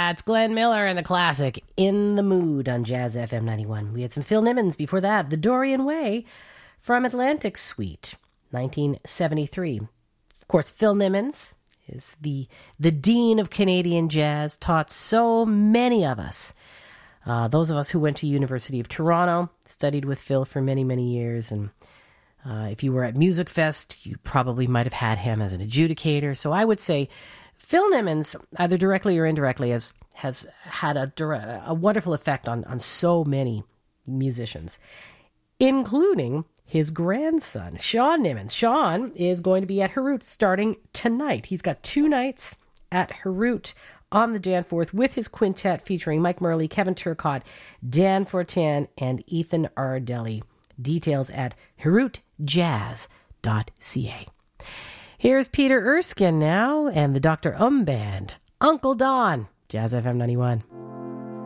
It's Glenn Miller and the classic In the Mood on Jazz FM 91. We had some Phil Nimmons before that. The Dorian Way from Atlantic Suite, 1973. Of course, Phil Nimmons is the dean of Canadian jazz, taught so many of us. Those of us who went to University of Toronto, studied with Phil for many, many years. And if you were at Music Fest, you probably might have had him as an adjudicator. So I would say Phil Nimmons, either directly or indirectly, has had a wonderful effect on so many musicians, including his grandson, Sean Nimmons. Sean is going to be at Harut starting tonight. He's got 2 nights at Harut on the Danforth with his quintet featuring Mike Murley, Kevin Turcotte, Dan Fortin, and Ethan Ardelli. Details at harutjazz.ca. Here's Peter Erskine now and the Dr. Band. Uncle Don, Jazz FM 91.